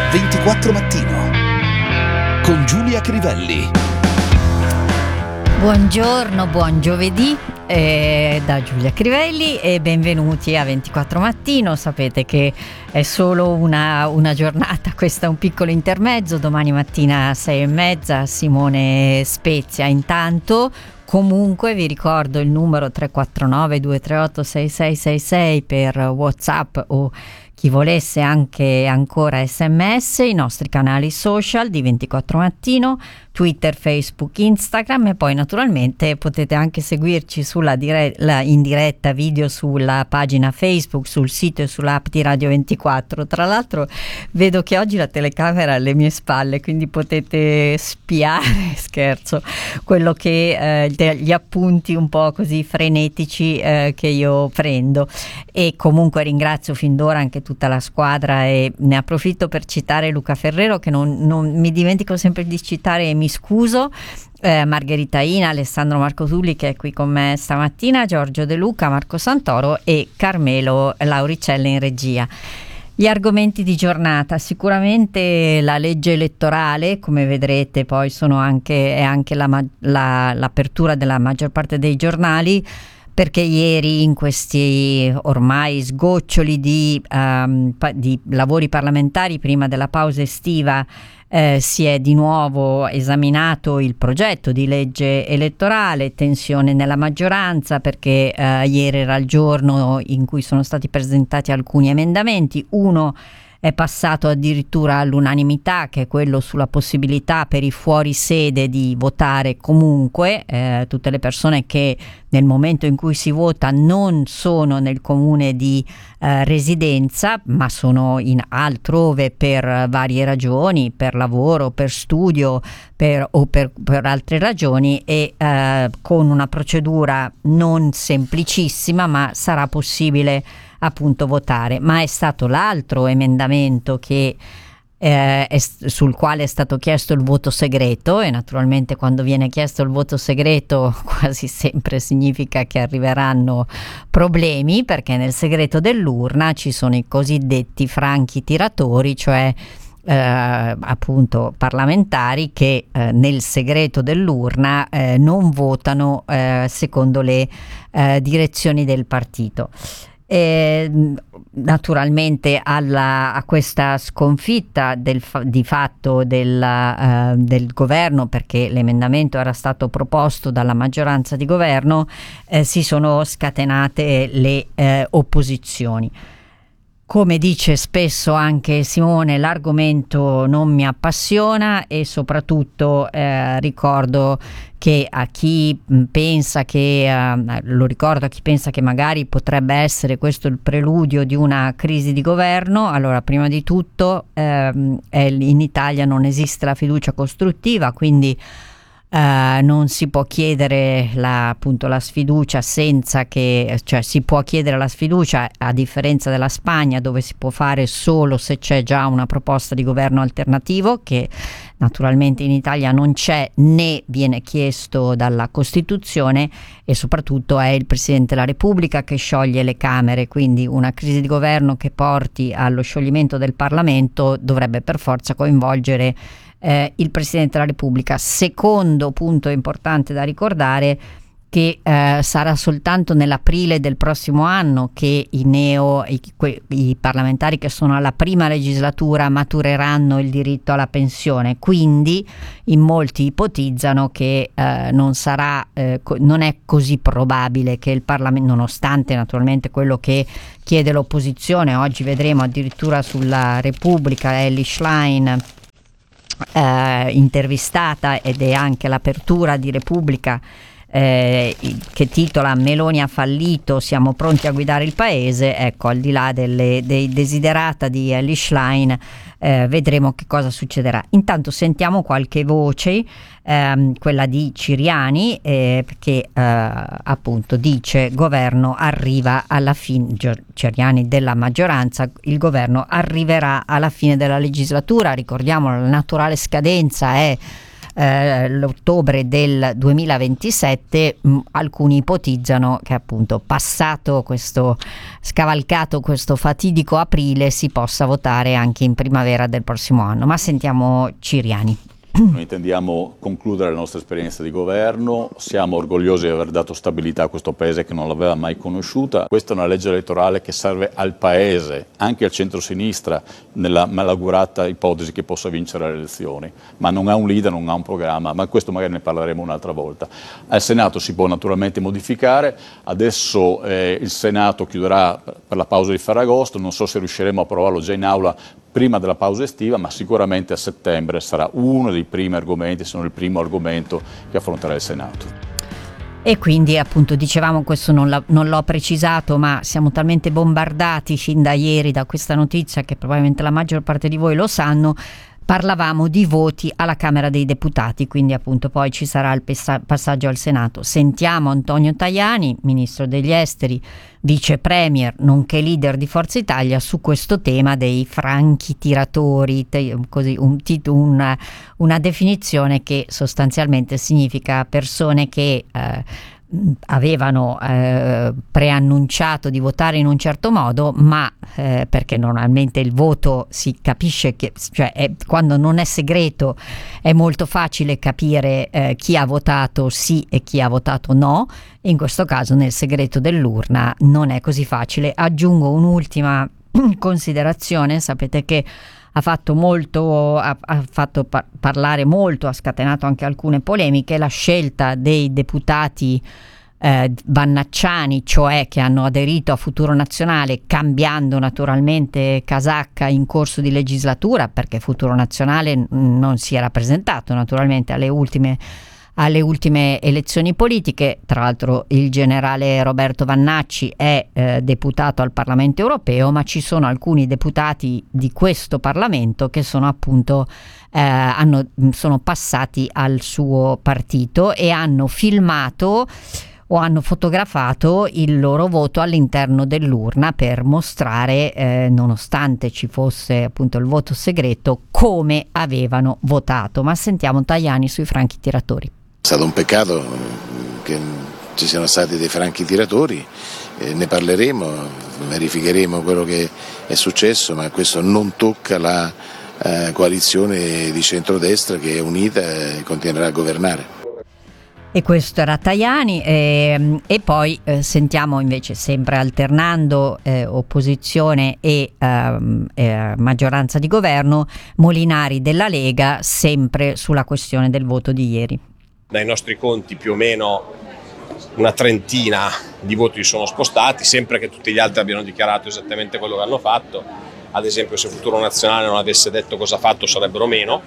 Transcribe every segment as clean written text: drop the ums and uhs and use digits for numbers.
24 Mattino con Giulia Crivelli. Buongiorno, buon giovedì da Giulia Crivelli e benvenuti a 24 Mattino. Sapete che è solo una giornata, questo è un piccolo intermezzo. Domani mattina 6:30 Simone Spezia. Intanto comunque vi ricordo il numero 349 238 6666 per WhatsApp o chi volesse anche ancora SMS, i nostri canali social di 24 Mattino, Twitter, Facebook, Instagram, e poi naturalmente potete anche seguirci in diretta video sulla pagina Facebook, sul sito e sull'app di Radio 24. Tra l'altro vedo che oggi la telecamera è alle mie spalle, quindi potete spiare, scherzo, quello che gli appunti un po' così frenetici che io prendo. E comunque ringrazio fin d'ora anche tutta la squadra e ne approfitto per citare Luca Ferrero, che non mi dimentico sempre di citare e mi scuso, Margherita Ina, Alessandro Marco Tulli che è qui con me stamattina, Giorgio De Luca, Marco Santoro e Carmelo Lauricella in regia. Gli argomenti di giornata: sicuramente la legge elettorale, come vedrete poi è anche l'apertura della maggior parte dei giornali, perché ieri in questi ormai sgoccioli di lavori parlamentari prima della pausa estiva si è di nuovo esaminato il progetto di legge elettorale, tensione nella maggioranza perché ieri era il giorno in cui sono stati presentati alcuni emendamenti. Uno è passato addirittura all'unanimità, che è quello sulla possibilità per i fuorisede di votare comunque, tutte le persone che nel momento in cui si vota non sono nel comune di residenza, ma sono in altrove per varie ragioni, per lavoro, per studio o per altre ragioni, e con una procedura non semplicissima, ma sarà possibile appunto votare. Ma è stato l'altro emendamento che sul quale è stato chiesto il voto segreto, e naturalmente quando viene chiesto il voto segreto quasi sempre significa che arriveranno problemi, perché nel segreto dell'urna ci sono i cosiddetti franchi tiratori, cioè appunto parlamentari che nel segreto dell'urna non votano secondo le direzioni del partito. Naturalmente a questa sconfitta di fatto del governo, perché l'emendamento era stato proposto dalla maggioranza di governo, si sono scatenate le opposizioni. Come dice spesso anche Simone, l'argomento non mi appassiona, e soprattutto ricordo che a chi pensa che magari potrebbe essere questo il preludio di una crisi di governo. Allora, prima di tutto in Italia non esiste la fiducia costruttiva, quindi non si può chiedere la sfiducia si può chiedere la sfiducia, a differenza della Spagna, dove si può fare solo se c'è già una proposta di governo alternativo, che naturalmente in Italia non c'è né viene chiesto dalla Costituzione, e soprattutto è il Presidente della Repubblica che scioglie le Camere, quindi una crisi di governo che porti allo scioglimento del Parlamento dovrebbe per forza coinvolgere il Presidente della Repubblica. Secondo punto importante da ricordare, che sarà soltanto nell'aprile del prossimo anno che i parlamentari che sono alla prima legislatura matureranno il diritto alla pensione, quindi in molti ipotizzano che non è così probabile che il Parlamento, nonostante naturalmente quello che chiede l'opposizione. Oggi vedremo addirittura sulla Repubblica Elly Schlein intervistata, ed è anche l'apertura di Repubblica che titola "Meloni ha fallito, siamo pronti a guidare il paese". Ecco, al di là dei desiderata di Elly Schlein, vedremo che cosa succederà. Intanto sentiamo qualche voce, quella di Ciriani, che appunto dice: governo arriva alla fine, Ciriani della maggioranza, il governo arriverà alla fine della legislatura. Ricordiamo, la naturale scadenza è l'ottobre del 2027, alcuni ipotizzano che appunto scavalcato questo fatidico aprile si possa votare anche in primavera del prossimo anno. Ma sentiamo Ciriani. Noi intendiamo concludere la nostra esperienza di governo, siamo orgogliosi di aver dato stabilità a questo Paese che non l'aveva mai conosciuta. Questa è una legge elettorale che serve al Paese, anche al centro-sinistra, nella malaugurata ipotesi che possa vincere le elezioni, ma non ha un leader, non ha un programma, ma questo magari ne parleremo un'altra volta. Al Senato si può naturalmente modificare, adesso il Senato chiuderà per la pausa di Ferragosto, non so se riusciremo a approvarlo già in aula prima della pausa estiva, ma sicuramente a settembre sarà uno dei primi argomenti, se non il primo argomento che affronterà il Senato. E quindi appunto dicevamo, questo non l'ho precisato, ma siamo talmente bombardati fin da ieri da questa notizia che probabilmente la maggior parte di voi lo sanno. Parlavamo di voti alla Camera dei Deputati, quindi appunto poi ci sarà il passaggio al Senato. Sentiamo Antonio Tajani, Ministro degli Esteri, Vice Premier, nonché leader di Forza Italia, su questo tema dei franchi tiratori, così una definizione che sostanzialmente significa persone che avevano preannunciato di votare in un certo modo, ma perché normalmente il voto si capisce che, cioè quando non è segreto è molto facile capire chi ha votato sì e chi ha votato no. In questo caso nel segreto dell'urna non è così facile. Aggiungo un'ultima considerazione: sapete che ha fatto parlare molto, ha scatenato anche alcune polemiche la scelta dei deputati vannacciani, cioè che hanno aderito a Futuro Nazionale cambiando naturalmente casacca in corso di legislatura, perché Futuro Nazionale non si era presentato naturalmente alle ultime elezioni politiche. Tra l'altro il generale Roberto Vannacci è deputato al Parlamento europeo, ma ci sono alcuni deputati di questo Parlamento che sono appunto sono passati al suo partito e hanno filmato o hanno fotografato il loro voto all'interno dell'urna per mostrare, nonostante ci fosse appunto il voto segreto, come avevano votato. Ma sentiamo Tajani sui franchi tiratori. È stato un peccato che ci siano stati dei franchi tiratori, ne parleremo, verificheremo quello che è successo, ma questo non tocca la coalizione di centrodestra che è unita e continuerà a governare. E questo era Tajani, e poi sentiamo invece, sempre alternando opposizione e maggioranza di governo, Molinari della Lega, sempre sulla questione del voto di ieri. Dai nostri conti più o meno una trentina di voti sono spostati, sempre che tutti gli altri abbiano dichiarato esattamente quello che hanno fatto. Ad esempio, se Futuro Nazionale non avesse detto cosa ha fatto sarebbero meno,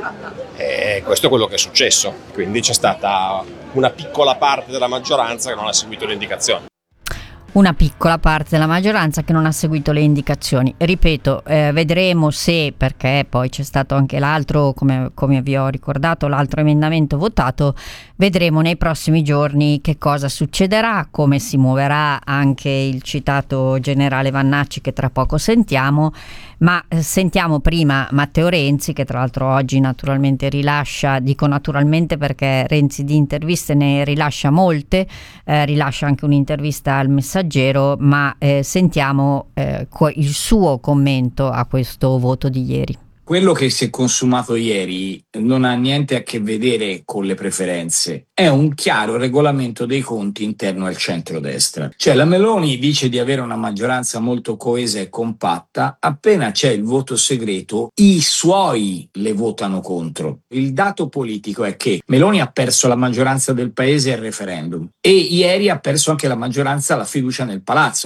e questo è quello che è successo. Quindi c'è stata una piccola parte della maggioranza che non ha seguito le indicazioni. Una piccola parte della maggioranza che non ha seguito le indicazioni. Ripeto, vedremo se, perché poi c'è stato anche l'altro, come vi ho ricordato, l'altro emendamento votato, vedremo nei prossimi giorni che cosa succederà, come si muoverà anche il citato generale Vannacci che tra poco sentiamo, ma sentiamo prima Matteo Renzi, che tra l'altro oggi naturalmente rilascia, dico naturalmente perché Renzi di interviste ne rilascia molte, rilascia anche un'intervista al Messaggero, ma sentiamo il suo commento a questo voto di ieri. Quello che si è consumato ieri non ha niente a che vedere con le preferenze, è un chiaro regolamento dei conti interno al centrodestra. Cioè la Meloni dice di avere una maggioranza molto coesa e compatta, appena c'è il voto segreto i suoi le votano contro. Il dato politico è che Meloni ha perso la maggioranza del paese al referendum e ieri ha perso anche la maggioranza, la fiducia nel palazzo.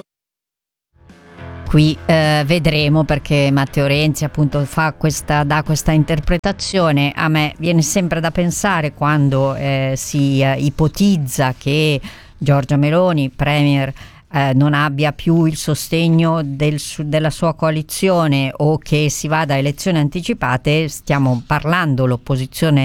Qui vedremo, perché Matteo Renzi appunto dà questa interpretazione. A me viene sempre da pensare, quando si ipotizza che Giorgia Meloni, Premier, non abbia più il sostegno della sua coalizione o che si vada a elezioni anticipate, stiamo parlando, l'opposizione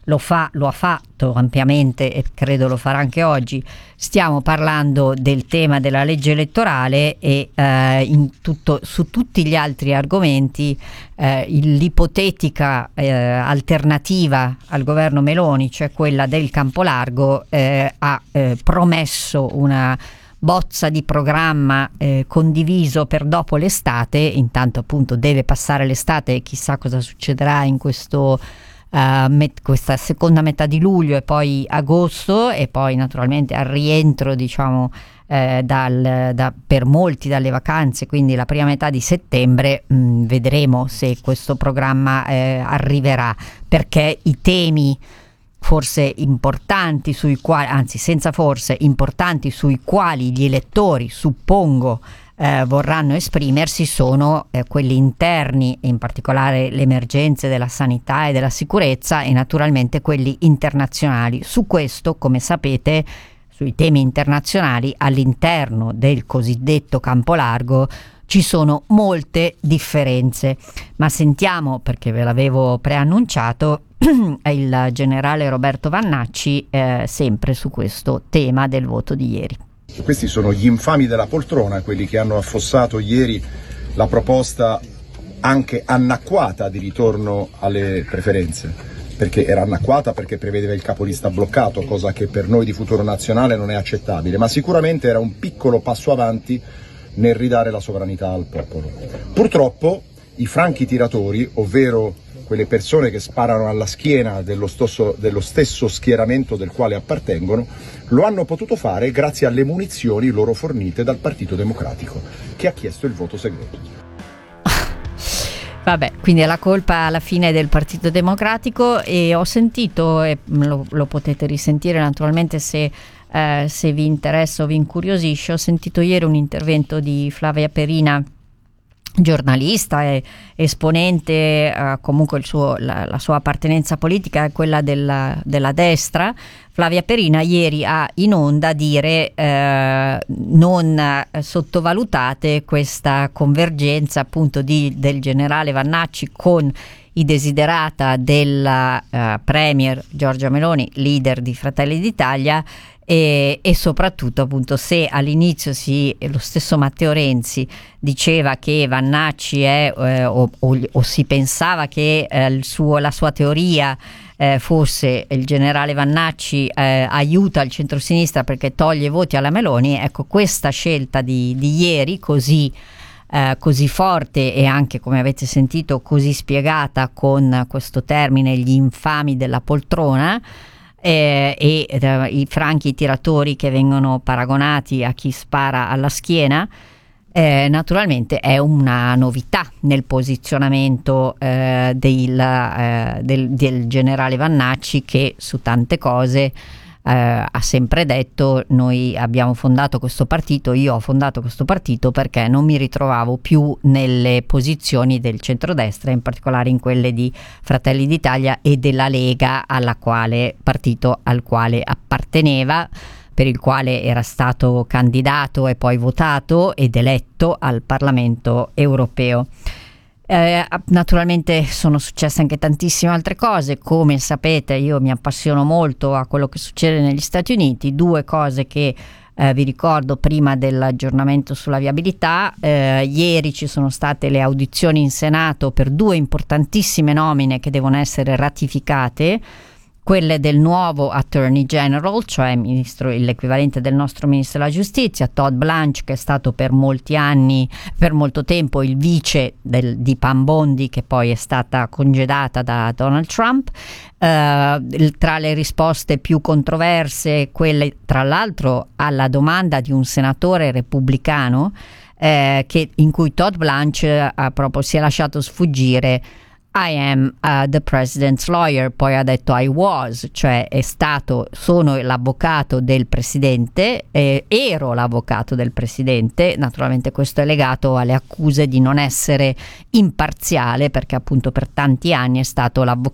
lo ha fatto ampiamente e credo lo farà anche oggi. Stiamo parlando del tema della legge elettorale e su tutti gli altri argomenti l'ipotetica alternativa al governo Meloni, cioè quella del campo largo, ha promesso una bozza di programma condiviso per dopo l'estate. Intanto appunto deve passare l'estate e chissà cosa succederà in questa seconda metà di luglio e poi agosto, e poi naturalmente al rientro, diciamo, per molti dalle vacanze, quindi la prima metà di settembre. Vedremo se questo programma arriverà, perché i temi forse importanti importanti sui quali gli elettori, suppongo, vorranno esprimersi sono quelli interni, in particolare le emergenze della sanità e della sicurezza, e naturalmente quelli internazionali. Su questo, come sapete, sui temi internazionali all'interno del cosiddetto campo largo ci sono molte differenze, ma sentiamo, perché ve l'avevo preannunciato, il generale Roberto Vannacci sempre su questo tema del voto di ieri. Questi sono gli infami della poltrona, quelli che hanno affossato ieri la proposta anche annacquata di ritorno alle preferenze, perché era annacquata perché prevedeva il capolista bloccato, cosa che per noi di Futuro Nazionale non è accettabile, ma sicuramente era un piccolo passo avanti nel ridare la sovranità al popolo. Purtroppo i franchi tiratori, ovvero quelle persone che sparano alla schiena dello stesso schieramento del quale appartengono, lo hanno potuto fare grazie alle munizioni loro fornite dal Partito Democratico, che ha chiesto il voto segreto. Vabbè, quindi è la colpa alla fine del Partito Democratico. E ho sentito, e lo potete risentire naturalmente se vi interessa o vi incuriosisce, ho sentito ieri un intervento di Flavia Perina, giornalista e esponente, comunque la sua appartenenza politica è quella della destra. Flavia Perina ieri ha in onda dire non sottovalutate questa convergenza appunto del generale Vannacci con i desiderata della premier Giorgia Meloni, leader di Fratelli d'Italia, e soprattutto appunto se all'inizio lo stesso Matteo Renzi diceva che Vannacci o si pensava che la sua teoria fosse il generale Vannacci aiuta il centrosinistra perché toglie voti alla Meloni. Ecco, questa scelta di ieri così forte e anche, come avete sentito, così spiegata con questo termine, gli infami della poltrona, i franchi tiratori che vengono paragonati a chi spara alla schiena, naturalmente è una novità nel posizionamento del generale Vannacci, che su tante cose ha sempre detto: noi abbiamo fondato questo partito, io ho fondato questo partito perché non mi ritrovavo più nelle posizioni del centrodestra, in particolare in quelle di Fratelli d'Italia e della Lega, partito al quale apparteneva, per il quale era stato candidato e poi votato ed eletto al Parlamento europeo. Naturalmente sono successe anche tantissime altre cose. Come sapete, io mi appassiono molto a quello che succede negli Stati Uniti. Due cose che vi ricordo prima dell'aggiornamento sulla viabilità. Ieri ci sono state le audizioni in Senato per due importantissime nomine che devono essere ratificate, quelle del nuovo Attorney General, cioè l'equivalente del nostro Ministro della Giustizia, Todd Blanche, che è stato per molto tempo il vice di Pam Bondi, che poi è stata congedata da Donald Trump. Tra le risposte più controverse, quelle tra l'altro alla domanda di un senatore repubblicano in cui Todd Blanche proprio si è lasciato sfuggire I am the president's lawyer, poi ha detto I was, cioè sono l'avvocato del presidente, ero l'avvocato del presidente. Naturalmente questo è legato alle accuse di non essere imparziale, perché appunto per tanti anni è stato